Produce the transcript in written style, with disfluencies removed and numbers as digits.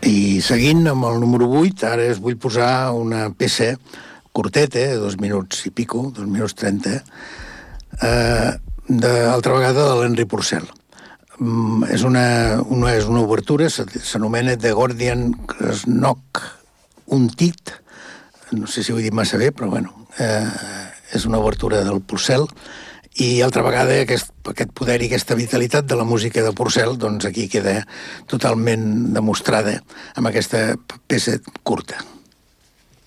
I seguint amb el número 8, ara us vull posar una peça curteta, 2 minuts i pico, 2 minuts 30, d'altra vegada de l'Henry Purcell. És una obertura, s'anomena The Gordian Knock Untit, no sé si ho he dit massa bé, però bueno, és una obertura del Purcell, i altra vegada aquest poder i aquesta vitalitat de la música de Purcell doncs aquí queda totalment demostrada amb aquesta peça curta.